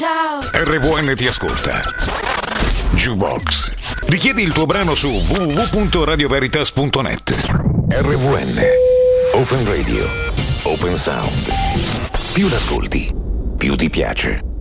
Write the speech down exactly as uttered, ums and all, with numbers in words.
ciao. R V N ti ascolta. Jukebox. Richiedi il tuo brano su w w w punto radio veritas punto net. R V N. Open Radio. Open Sound. Più l'ascolti, più ti piace.